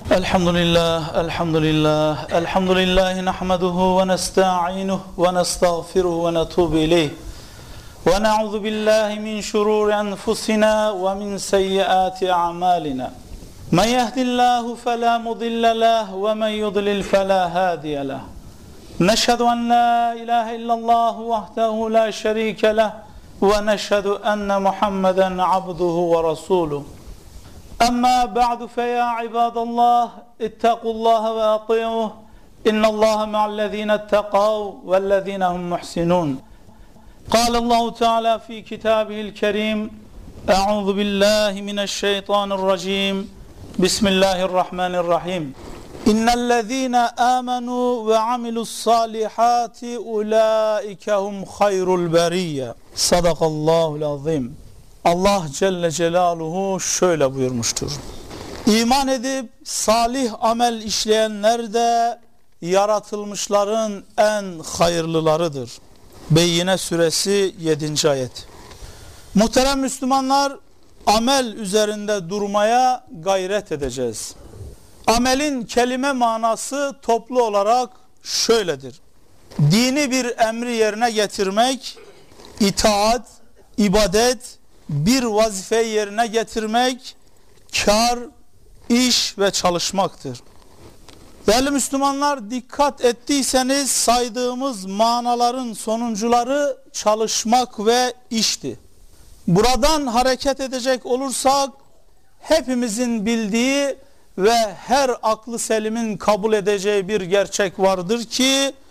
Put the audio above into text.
Elhamdülillah, nahmeduhu ve nesta'inuhu ve nestağfiruhu ve netubu ileyh. Ve na'udhu billahi min şururi enfusina ve min seyyiati a'malina. Men yehdillahu fela mudille lahu ve men yudlil fela hadiye lahu. Neşhedü en la ilahe illallah vahdehu la şerike lahu ve neşhedü enne Muhammeden abduhu ve resuluhu. أما بعد فيا عباد الله اتقوا الله وأطيعوه إن الله مع الذين اتقوا والذين هم محسنون قال الله تعالى في كتابه الكريم أعوذ بالله من الشيطان الرجيم بسم الله الرحمن الرحيم إن الذين آمنوا وعملوا الصالحات أولئك هم خير البرية صدق الله العظيم. Allah Celle Celaluhu şöyle buyurmuştur. İman edip salih amel işleyenler de yaratılmışların en hayırlılarıdır. Beyyine suresi 7. ayet. Muhterem Müslümanlar, amel üzerinde durmaya gayret edeceğiz. Amelin kelime manası toplu olarak şöyledir. Dini bir emri yerine getirmek, itaat, ibadet, bir vazife yerine getirmek, kar, iş ve çalışmaktır. Değerli Müslümanlar, dikkat ettiyseniz saydığımız manaların sonuncuları çalışmak ve işti. Buradan hareket edecek olursak hepimizin bildiği ve her aklı selimin kabul edeceği bir gerçek vardır ki